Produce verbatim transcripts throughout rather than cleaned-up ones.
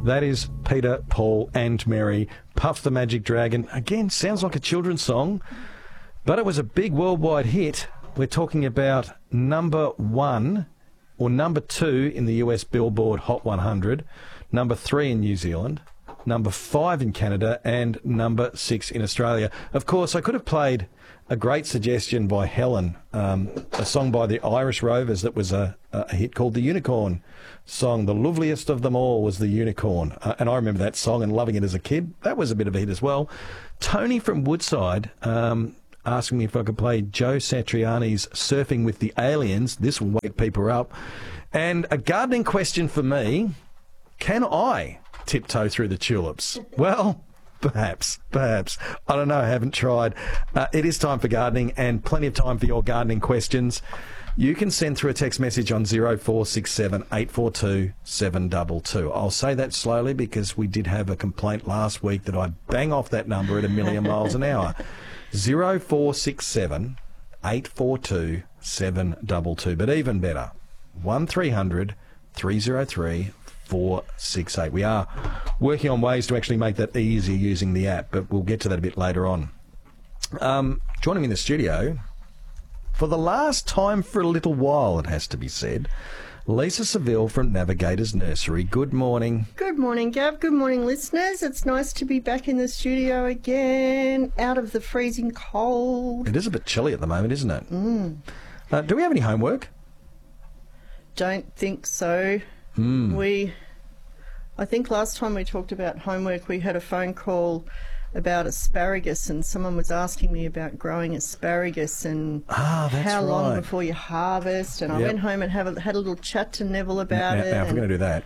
That is Peter, Paul and Mary, Puff the Magic Dragon. Again, sounds like a children's song, but it was a big worldwide hit. We're talking about number one or number two in the U S Billboard Hot one hundred, number three in New Zealand, number five in Canada, and number six in Australia. Of course, I could have played a great suggestion by Helen, um, a song by the Irish Rovers that was a, a hit called The Unicorn Song. The loveliest of them all was The Unicorn. Uh, and I remember that song and loving it as a kid. That was a bit of a hit as well. Tony from Woodside um, asking me if I could play Joe Satriani's Surfing with the Aliens. This will wake people up. And a gardening question for me, can I tiptoe through the tulips? Well, perhaps, perhaps. I don't know, I haven't tried. Uh, it is time for gardening and plenty of time for your gardening questions. You can send through a text message on zero four six seven, eight four two, seven two two. I'll say that slowly because we did have a complaint last week that I bang off that number at a million miles an hour. zero four six seven, eight four two, seven two two. But even better, one three hundred, three oh three, four six eight. We are working on ways to actually make that easier using the app, but we'll get to that a bit later on. Um, joining me in the studio, for the last time for a little while, it has to be said, Lisa Seville from Navigators Nursery. Good morning. Good morning, Gav. Good morning, listeners. It's nice to be back in the studio again, out of the freezing cold. It is a bit chilly at the moment, isn't it? Mm. Uh, do we have any homework? Don't think so. Mm. We, I think last time we talked about homework, we had a phone call about asparagus, and someone was asking me about growing asparagus and ah, that's how long right. before you harvest. And I Yep. went home and have a, had a little chat to Neville about now, it. Now, if we're going to do that.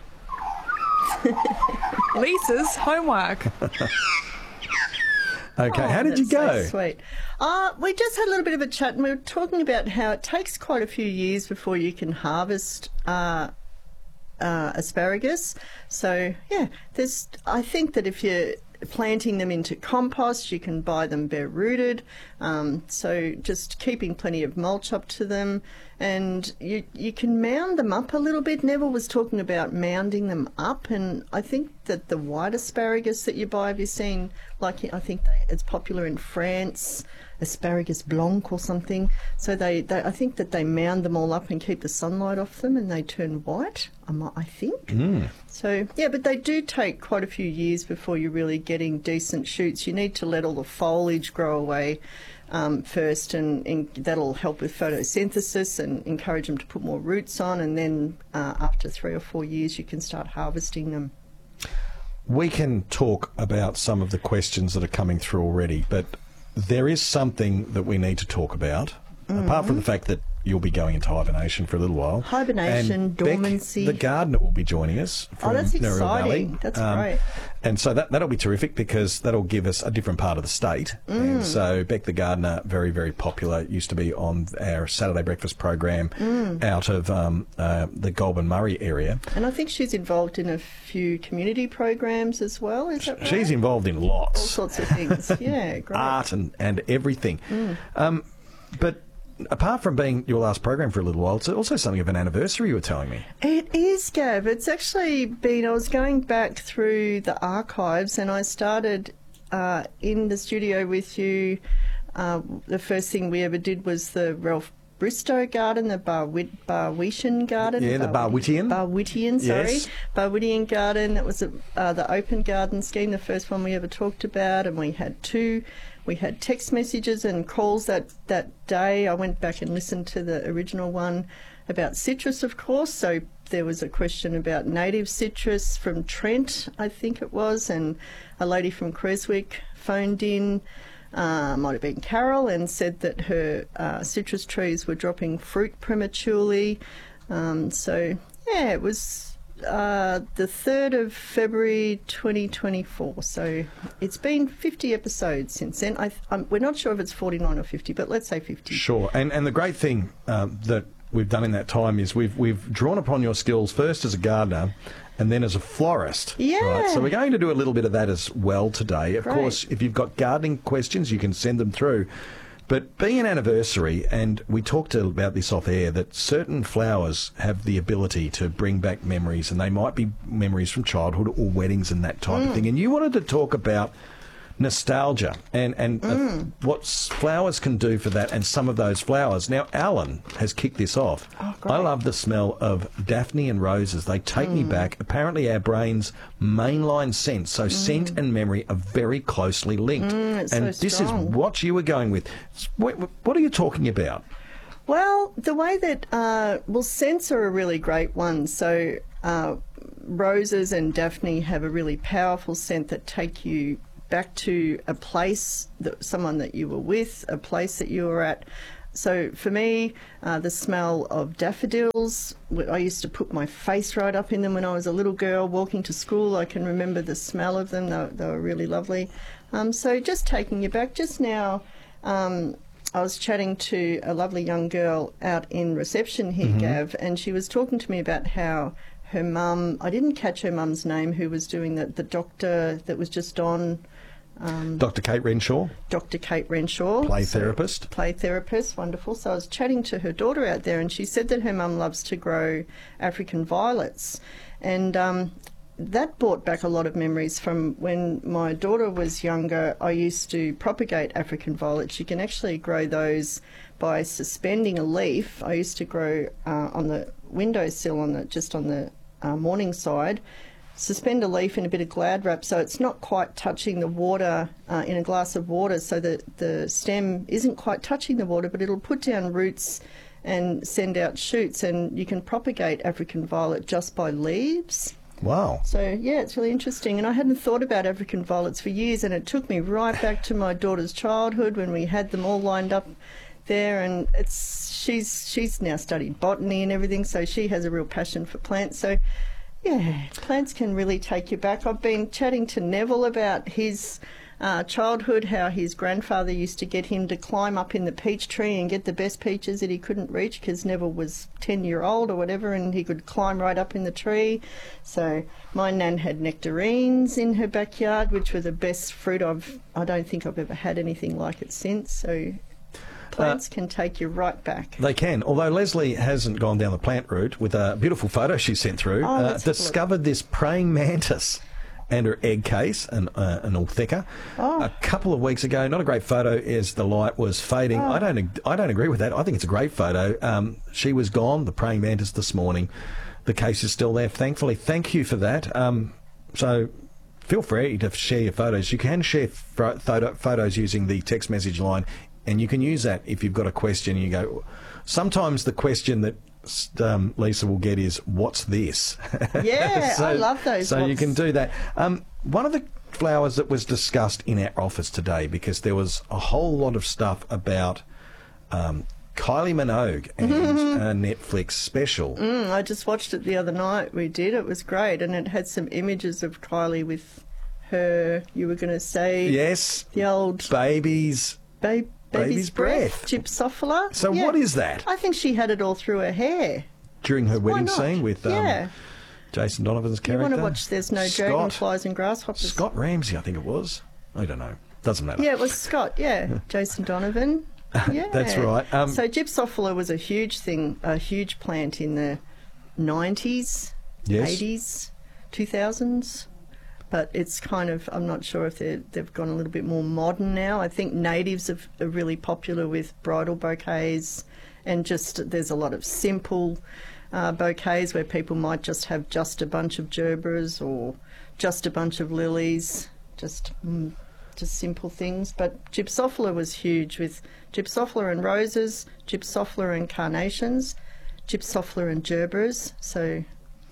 Lisa's homework. Okay, Oh, how did you that's go? So sweet. Uh, we just had a little bit of a chat, and we were talking about how it takes quite a few years before you can harvest uh, uh, asparagus. So, yeah, there's. I think that if you're planting them into compost, you can buy them bare-rooted. Um, so just keeping plenty of mulch up to them. And you you can mound them up a little bit. Neville was talking about mounding them up, and I think that the white asparagus that you buy, have you seen, like I think they, it's popular in France, asparagus blanc or something. So they, they, I think that they mound them all up and keep the sunlight off them, and they turn white, I think. Mm. So, yeah, but they do take quite a few years before you're really getting decent shoots. You need to let all the foliage grow away um, first, and, and that'll help with photosynthesis and encourage them to put more roots on, and then uh, after three or four years you can start harvesting them. We can talk about some of the questions that are coming through already, but there is something that we need to talk about, mm-hmm. apart from the fact that you'll be going into hibernation for a little while. Hibernation, and dormancy. Beck, the gardener, will be joining us from Oh, that's Narrabeen exciting. Valley. That's Um, great. And so that, that'll be terrific because that'll give us a different part of the state. Mm. And so Beck the gardener, very, very popular, used to be on our Saturday breakfast program Mm. out of um, uh, the Goulburn Murray area. And I think she's involved in a few community programs as well, is that right? She's involved in lots. All sorts of things. Yeah, great. Art and, and everything. Mm. Um, but apart from being your last program for a little while, it's also something of an anniversary, you were telling me. It is, Gav. It's actually been, I was going back through the archives, and I started uh, in the studio with you. Uh, the first thing we ever did was the Ralph Bristow garden, the Barwit, Barwitian garden. Yeah, the Barwitian. Barwitian, sorry. Yes. Barwitian garden. That was a, uh, the open garden scheme, the first one we ever talked about, and we had two. We had text messages and calls that, that day. I went back and listened to the original one about citrus, of course. So there was a question about native citrus from Trent, I think it was, and a lady from Creswick phoned in, uh, might have been Carol, and said that her uh, citrus trees were dropping fruit prematurely. Um, so, yeah, it was uh, the third of February twenty twenty-four. So it's been fifty episodes since then. I, um, we're not sure if it's forty-nine or fifty, but let's say fifty. Sure. And and the great thing um, that we've done in that time is we've we've drawn upon your skills first as a gardener and then as a florist. Yeah. Right? So we're going to do a little bit of that as well today. Of Great. course, if you've got gardening questions, you can send them through But being an anniversary, and we talked about this off air, that certain flowers have the ability to bring back memories, and they might be memories from childhood or weddings and that type mm. of thing. And you wanted to talk about nostalgia and, and mm. uh, what s- flowers can do for that, and some of those flowers. Now, Alan has kicked this off. Oh, great. I love the smell of daphne and roses. They take mm. me back. Apparently, our brain's mainline sense, so mm. scent and memory, are very closely linked. Mm, it's and so this strong. is what you were going with. What, what are you talking about? Well, the way that, uh, well, scents are a really great one. So uh, roses and daphne have a really powerful scent that take you back to a place, that someone that you were with, a place that you were at. So for me, uh, the smell of daffodils, I used to put my face right up in them when I was a little girl walking to school. I can remember the smell of them. They, were- they were really lovely. Um, so just taking you back, just now um, I was chatting to a lovely young girl out in reception here, mm-hmm. Gav, and she was talking to me about how her mum, I didn't catch her mum's name, who was doing the, the doctor that was just on. Um, Doctor Kate Renshaw, Doctor Kate Renshaw. play so, therapist. Play therapist, wonderful. So I was chatting to her daughter out there, and she said that her mum loves to grow African violets. And um, that brought back a lot of memories from when my daughter was younger. I used to propagate African violets. You can actually grow those by suspending a leaf. I used to grow uh, on the windowsill, on the just on the uh, morning side. Suspend a leaf in a bit of Glad wrap so it's not quite touching the water uh, in a glass of water, so that the stem isn't quite touching the water, but it'll put down roots and send out shoots, and you can propagate African violet just by leaves. Wow. So, yeah, it's really interesting. And I hadn't thought about African violets for years, and it took me right back to my daughter's childhood when we had them all lined up there. And it's she's she's now studied botany and everything, so she has a real passion for plants. So, yeah, plants can really take you back. I've been chatting to Neville about his uh, childhood, how his grandfather used to get him to climb up in the peach tree and get the best peaches that he couldn't reach because Neville was ten year old or whatever, and he could climb right up in the tree. So my nan had nectarines in her backyard, which were the best fruit I've, I don't think I've ever had anything like it since. So plants uh, can take you right back. They can, although Leslie hasn't gone down the plant route with a beautiful photo she sent through. Oh, uh, discovered this praying mantis and her egg case, an, uh, an altheca, oh. a couple of weeks ago. Not a great photo as the light was fading. Oh. I don't I don't agree with that. I think it's a great photo. Um, she was gone, the praying mantis, this morning. The case is still there, thankfully. Thank you for that. Um, so feel free to share your photos. You can share pho- photo- photos using the text message line, and you can use that if you've got a question. You go. Sometimes the question that um, Lisa will get is, "What's this?" Yeah, so, I love those. So what's... you can do that. Um, one of the flowers that was discussed in our office today, because there was a whole lot of stuff about um, Kylie Minogue and a Netflix special. Mm, I just watched it the other night. We did. It was great, and it had some images of Kylie with her. You were going to say Yes, the old babies. babe. Baby's, Baby's breath, breath. Gypsophila. So Yeah. what is that? I think she had it all through her hair. During her Why wedding not? scene with um, yeah. Jason Donovan's You character. want to watch There's No Scott, Dragonflies and Grasshoppers. Scott Ramsey, I think it was. I don't know. Doesn't matter. Yeah, it was Scott, yeah. Jason Donovan. Yeah. That's right. Um, so Gypsophila was a huge thing, a huge plant in the nineties, Yes. eighties, two thousands. But it's kind of, I'm not sure if they're, they've gone a little bit more modern now. I think natives are, are really popular with bridal bouquets, and just there's a lot of simple uh, bouquets where people might just have just a bunch of gerberas or just a bunch of lilies, just mm, just simple things. But Gypsophila was huge, with Gypsophila and roses, Gypsophila and carnations, Gypsophila and gerberas. So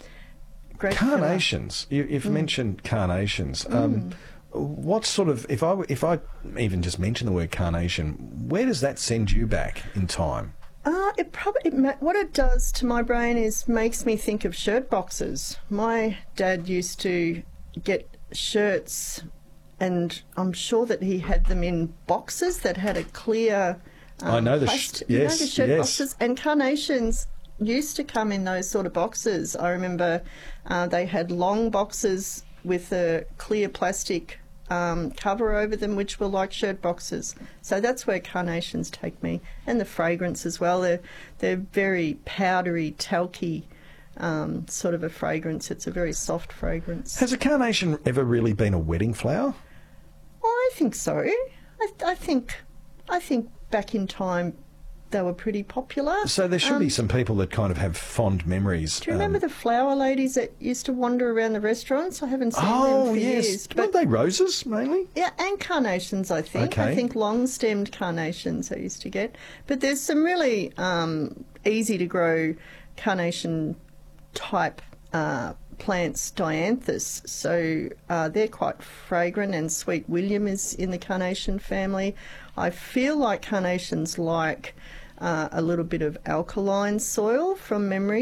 great carnations. You, you've Mm. mentioned carnations. Um, what sort of, if I if I even just mention the word carnation, where does that send you back in time? Uh, it probably it ma- what it does to my brain is makes me think of shirt boxes. My dad used to get shirts, and I'm sure that he had them in boxes that had a clear. Um, I know the sh- plastic, you know, yes, the shirt yes. boxes, and carnations used to come in those sort of boxes. I remember uh, they had long boxes with a clear plastic um, cover over them, which were like shirt boxes. So that's where carnations take me, and the fragrance as well. They're they're very powdery, talky. Um, sort of a fragrance. It's a very soft fragrance. Has a carnation ever really been a wedding flower? Well, I think so. I, I think, I think back in time, they were pretty popular. So there should Um, be some people that kind of have fond memories. Do you remember um, the flower ladies that used to wander around the restaurants? I haven't seen them Oh for yes, years. weren't they roses mainly? Yeah, and carnations, I think. Okay. I think long-stemmed carnations I used to get. But there's some really um, easy-to-grow carnation type uh, plants, dianthus. So uh, they're quite fragrant, and Sweet William is in the carnation family. I feel like carnations like uh, a little bit of alkaline soil from memory.